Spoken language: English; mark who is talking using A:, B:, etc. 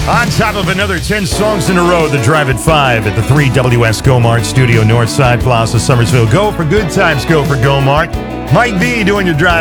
A: On top of another 10 songs in a row, the Drive at 5 at the 3 WS Go Mart Studio, Northside Plaza, Summersville. Go for good times, go for Go Mart. Mike B doing your drive.